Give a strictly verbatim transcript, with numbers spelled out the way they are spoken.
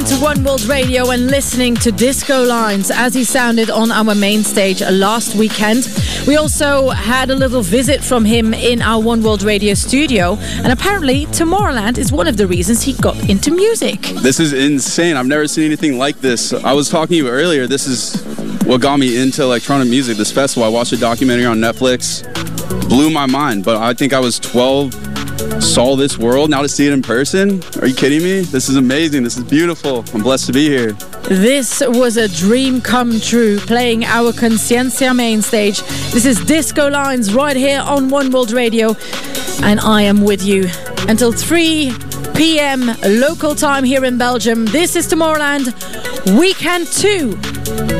to One World Radio and listening to Disco Lines as he sounded on our main stage last weekend. We also had a little visit from him in our One World Radio studio, and apparently Tomorrowland is one of the reasons he got into music. This is insane. I've never seen anything like this. I was talking to you earlier. This is what got me into electronic music, this festival. I watched a documentary on Netflix. Blew my mind, but I think I was twelve, saw this world. Now to see it in person, are you kidding me? This is amazing. This is beautiful. I'm blessed to be here. This was a dream come true, playing our Conciencia main stage. This is Disco Lines right here on One World Radio, and I am with you until three p.m. local time here in Belgium. This is Tomorrowland Weekend two.